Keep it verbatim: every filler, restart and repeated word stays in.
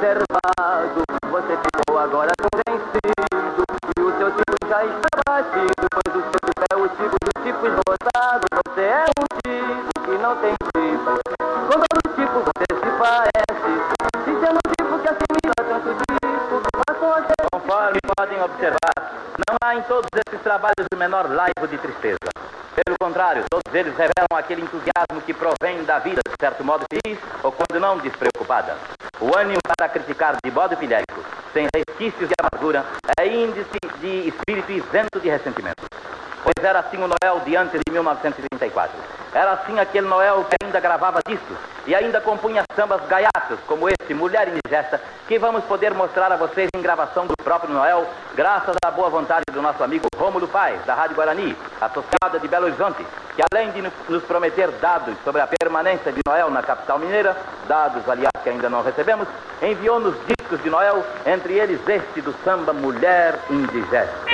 observado, você ficou agora convencido que o seu tipo já está batido, pois o seu tipo é o tipo do tipo esgotado. Você é um tipo que não tem tipo, com todo tipo você se parece, se sendo um tipo que assimila tanto tipo, passam a ser... Conforme podem observar, não há em todos esses trabalhos o menor laivo de tristeza. Pelo contrário, todos eles revelam aquele entusiasmo que provém da vida de certo modo feliz, ou quando não despreocupada. O ânimo para criticar de modo pilhético, sem resquícios de amargura, é índice de espírito isento de ressentimento. Pois era assim o Noel de antes de mil novecentos e trinta e quatro. Era assim aquele Noel que ainda gravava discos e ainda compunha sambas gaiatos, como este, Mulher Indigesta, que vamos poder mostrar a vocês em gravação do próprio Noel, graças à boa vontade do nosso amigo Rômulo Paes, da Rádio Guarani, associada de Belo Horizonte, que além de nos prometer dados sobre a permanência de Noel na capital mineira, dados, aliás, que ainda não recebemos, enviou-nos discos de Noel, entre eles este do samba Mulher Indigesta.